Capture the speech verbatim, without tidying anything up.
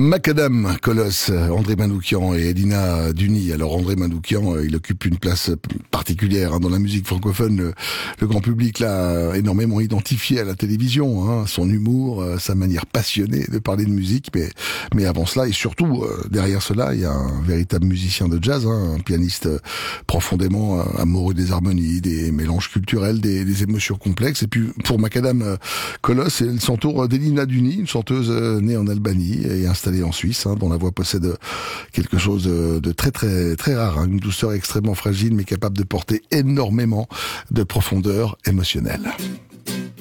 Macadam, Colosse, André Manoukian et Elina Duny. Alors André Manoukian, il occupe une place particulière hein, dans la musique francophone. Le, le grand public l'a énormément identifié à la télévision. Hein, son humour, sa manière passionnée de parler de musique. Mais, mais avant cela, et surtout derrière cela, il y a un véritable musicien de jazz, hein, un pianiste profondément amoureux des harmonies, des mélanges culturels, des, des émotions complexes. Et puis pour Macadam, Colosse, il s'entoure d'Elina Duny, une chanteuse née en Albanie et installée en Suisse, hein, dont la voix possède quelque chose de très très très rare, hein, une douceur extrêmement fragile mais capable de porter énormément de profondeur émotionnelle.